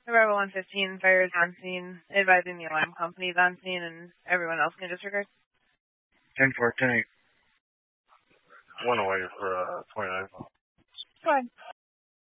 Arrival 115, fire is on scene, advising the alarm company is on scene, and everyone else can disregard. 10-4, 10-8. One away for 29. Go ahead.